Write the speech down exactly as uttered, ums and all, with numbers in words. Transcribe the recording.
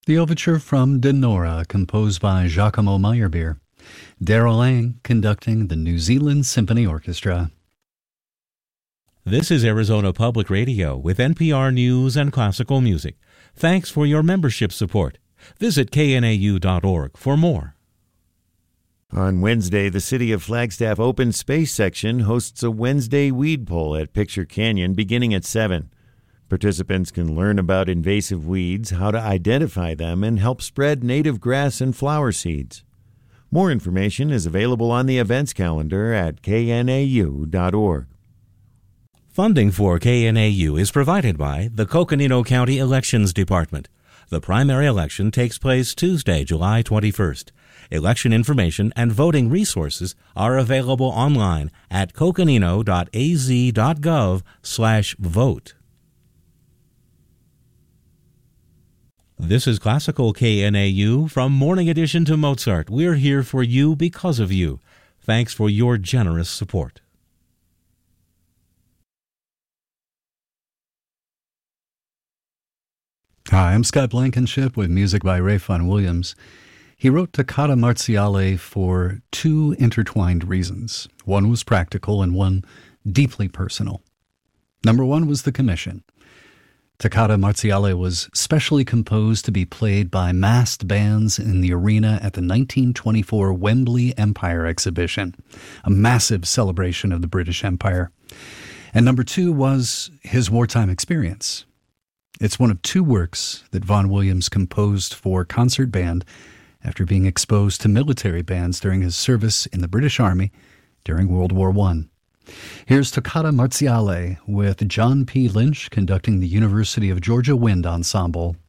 The overture from Denora, composed by Giacomo Meyerbeer. Daryl Lang conducting the New Zealand Symphony Orchestra. This is Arizona Public Radio with N P R News and classical music. Thanks for your membership support. Visit K N A U dot org for more. On Wednesday, the City of Flagstaff Open Space Section hosts a Wednesday weed pull at Picture Canyon beginning at seven. Participants can learn about invasive weeds, how to identify them, and help spread native grass and flower seeds. More information is available on the events calendar at K N A U dot org. Funding for K N A U is provided by the Coconino County Elections Department. The primary election takes place Tuesday, July twenty-first. Election information and voting resources are available online at coconino dot a z dot gov slash vote. This is Classical K N A U from Morning Edition to Mozart. We're here for you because of you. Thanks for your generous support. Hi, I'm Scott Blankenship with music by Ralph Vaughan Williams. He wrote Toccata Marziale for two intertwined reasons. One was practical and one deeply personal. Number one was the commission. Toccata Marziale was specially composed to be played by massed bands in the arena at the nineteen twenty-four Wembley Empire Exhibition, a massive celebration of the British Empire. And number two was his wartime experience. It's one of two works that Vaughan Williams composed for concert band after being exposed to military bands during his service in the British Army during World War One. Here's Toccata Marziale with John P. Lynch conducting the University of Georgia Wind Ensemble.